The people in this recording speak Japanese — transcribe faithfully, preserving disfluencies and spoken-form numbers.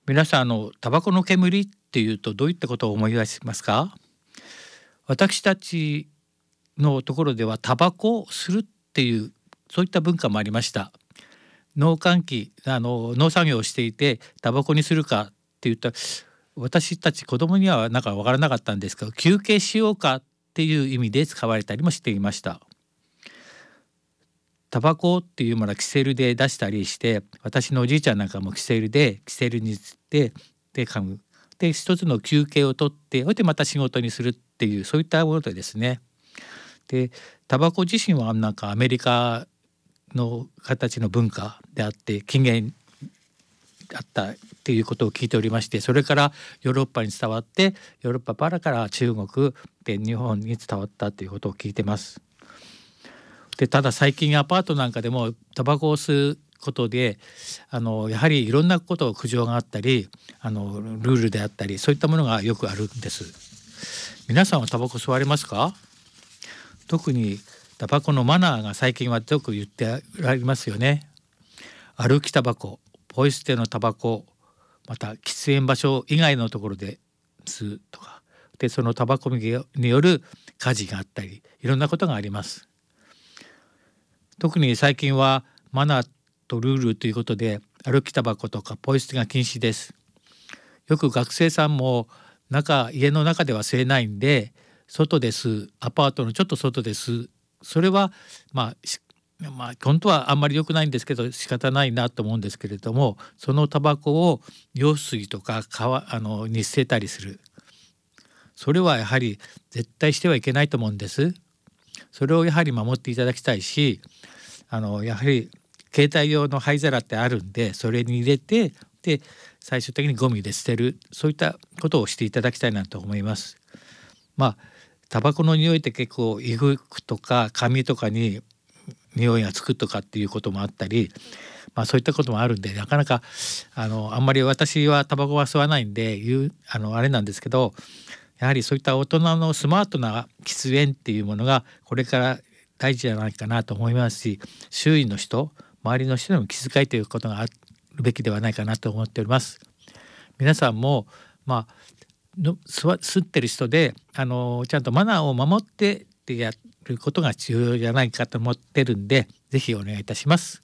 皆さん、あのタバコの煙っていうとどういったことを思い出しますか？私たちのところではタバコをするっていうそういった文化もありました。農閑期、あの農作業をしていてタバコにするかって言ったら、私たち子供にはなんかわからなかったんですけど、休憩しようかっていう意味で使われたりもしていました。タバコっていうものはキセルで出したりして、私のおじいちゃんなんかもキセルでキセルに吸ってで噛む、で一つの休憩を取ってそれでまた仕事にするっていうそういったものでですね。でタバコ自身はなんかアメリカの形の文化であって起源だったっていうことを聞いておりまして、それからヨーロッパに伝わってヨーロッパからから中国で日本に伝わったということを聞いてます。でただ最近アパートなんかでもタバコを吸うことであのやはりいろんなことを苦情があったり、あのルールであったりそういったものがよくあるんです。皆さんはタバコ吸われますか？特にタバコのマナーが最近はよく言ってありますよね。歩きタバコ、ポイ捨てのタバコ、また喫煙場所以外のところで吸うとかで、そのタバコによる火事があったりいろんなことがあります。特に最近はマナーとルールということで歩きタバコとかポイ捨てが禁止です。よく学生さんも中家の中では吸えないんで外で吸う、アパートのちょっと外で吸う、それはまあまあ本当はあんまり良くないんですけど仕方ないなと思うんですけれども、そのタバコを用水とか川あのに捨てたりする、それはやはり絶対してはいけないと思うんです。それをやはり守っていただきたいし、あのやはり携帯用の灰皿ってあるんでそれに入れてで最終的にゴミで捨てる、そういったことをしていただきたいなと思います。まあタバコの匂いって結構衣服とか髪とかに匂いがつくとかっていうこともあったり、まあ、そういったこともあるんでなかなかあのあんまり私はタバコは吸わないんで言うあのあれなんですけど、やはりそういった大人のスマートな喫煙っていうものがこれから大事じゃないかなと思いますし、周囲の人周りの人にも気遣いということがあるべきではないかなと思っております。皆さんもまあの吸わ吸ってる人であのちゃんとマナーを守ってってやることが重要じゃないかと思ってるんで、ぜひお願いいたします。